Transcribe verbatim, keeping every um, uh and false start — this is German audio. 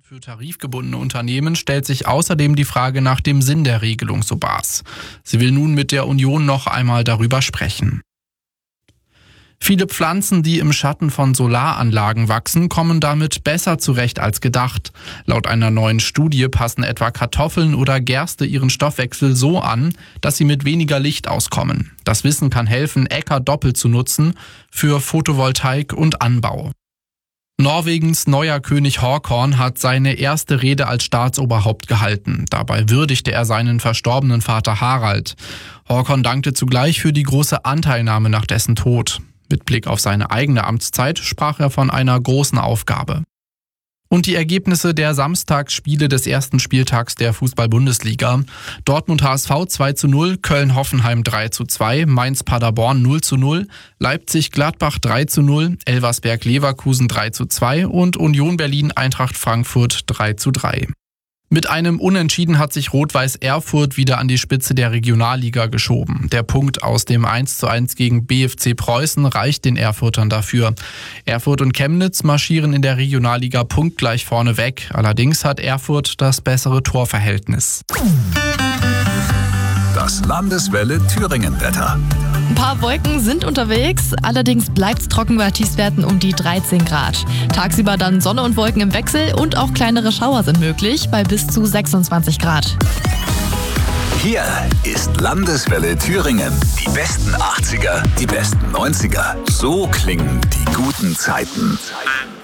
Für tarifgebundene Unternehmen stellt sich außerdem die Frage nach dem Sinn der Regelung, so Baas. Sie will nun mit der Union noch einmal darüber sprechen. Viele Pflanzen, die im Schatten von Solaranlagen wachsen, kommen damit besser zurecht als gedacht. Laut einer neuen Studie passen etwa Kartoffeln oder Gerste ihren Stoffwechsel so an, dass sie mit weniger Licht auskommen. Das Wissen kann helfen, Äcker doppelt zu nutzen für Photovoltaik und Anbau. Norwegens neuer König Håkon hat seine erste Rede als Staatsoberhaupt gehalten. Dabei würdigte er seinen verstorbenen Vater Harald. Håkon dankte zugleich für die große Anteilnahme nach dessen Tod. Mit Blick auf seine eigene Amtszeit sprach er von einer großen Aufgabe. Und die Ergebnisse der Samstagsspiele des ersten Spieltags der Fußball-Bundesliga. Dortmund H S V zwei zu null, Köln-Hoffenheim drei zu zwei, Mainz-Paderborn null zu null, Leipzig-Gladbach drei zu null, Elversberg-Leverkusen drei zu zwei und Union Berlin-Eintracht Frankfurt drei zu drei. Mit einem Unentschieden hat sich Rot-Weiß Erfurt wieder an die Spitze der Regionalliga geschoben. Der Punkt aus dem eins zu eins gegen B F C Preußen reicht den Erfurtern dafür. Erfurt und Chemnitz marschieren in der Regionalliga punktgleich vorne weg. Allerdings hat Erfurt das bessere Torverhältnis. Das Landeswelle Thüringen-Wetter. Ein paar Wolken sind unterwegs, allerdings bleibt es trocken bei Tiefstwerten um die dreizehn Grad. Tagsüber dann Sonne und Wolken im Wechsel und auch kleinere Schauer sind möglich bei bis zu sechsundzwanzig Grad. Hier ist Landeswelle Thüringen. Die besten achtziger, die besten neunziger. So klingen die guten Zeiten.